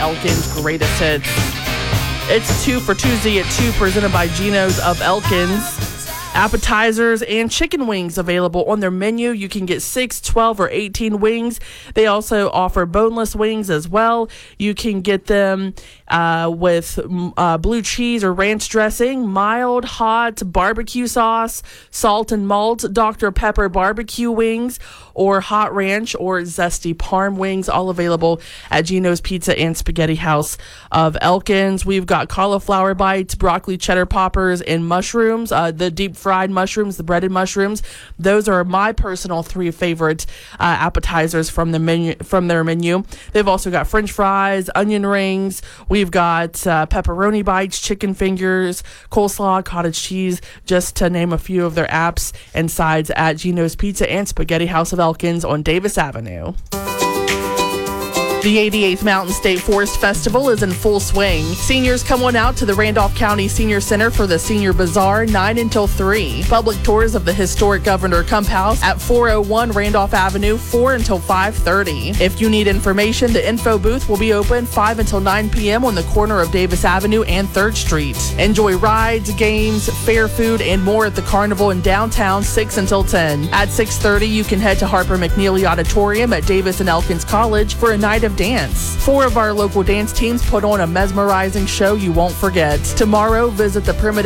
Elkins Greatest Hits. It's 2 for Tuesday at 2, presented by Geno's of Elkins. Appetizers and chicken wings available on their menu. You can get 6, 12, or 18 wings. They also offer boneless wings as well. You can get them with blue cheese or ranch dressing, mild, hot barbecue sauce, salt and malt, Dr. Pepper barbecue wings, or hot ranch or zesty parm wings, all available at Geno's Pizza and Spaghetti House of Elkins. We've got cauliflower bites, broccoli cheddar poppers, and mushrooms, the deep fried mushrooms, the breaded mushrooms. Those are my personal 3 favorite appetizers from their menu. They've also got French fries, onion rings. We've got pepperoni bites, chicken fingers, coleslaw, cottage cheese, just to name a few of their apps and sides at Geno's Pizza and Spaghetti House of Elkins on Davis Avenue. The 88th Mountain State Forest Festival is in full swing. Seniors, come on out to the Randolph County Senior Center for the Senior Bazaar, 9 until 3. Public tours of the historic Governor Kump House at 401 Randolph Avenue, 4 until 5:30. If you need information, the info booth will be open 5 until 9 p.m. on the corner of Davis Avenue and 3rd Street. Enjoy rides, games, fair food, and more at the Carnival in downtown, 6 until 10. At 6:30, you can head to Harper McNeely Auditorium at Davis and Elkins College for a night of dance. 4 of our local dance teams put on a mesmerizing show you won't forget. Tomorrow, visit the Primitive